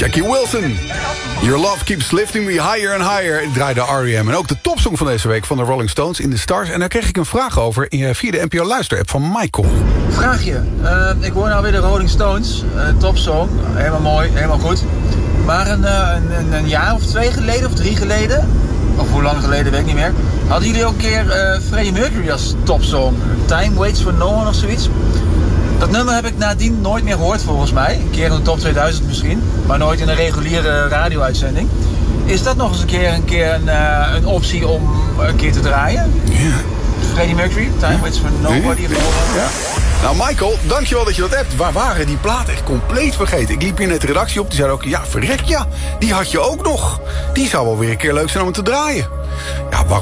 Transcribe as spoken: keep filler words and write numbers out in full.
Jackie Wilson. Your love keeps lifting me higher and higher. Draaide R E M. En ook de topsong van deze week van de Rolling Stones in the Stars. En daar kreeg ik een vraag over via de N P O luisterapp van Michael. Vraagje. Uh, ik hoor nou weer de Rolling Stones. Uh, topsong. Helemaal mooi. Helemaal goed. Maar een, uh, een, een jaar of twee geleden of drie geleden... of hoe lang geleden, weet ik niet meer... hadden jullie ook een keer uh, Freddie Mercury als topsong. Time Waits for No One of zoiets. Dat nummer heb ik nadien nooit meer gehoord volgens mij. Een keer in de top tweeduizend misschien. Maar nooit in een reguliere radio-uitzending. Is dat nog eens een keer een, keer een, uh, een optie om een keer te draaien? Ja. Freddie Mercury, Time Waits for Nobody. Ja. Ja. Nou Michael, dankjewel dat je dat hebt. Waar waren die platen echt compleet vergeten? Ik liep hier net de redactie op, die zei ook... ja, verrek ja, die had je ook nog. Die zou wel weer een keer leuk zijn om te draaien. Ja, waarom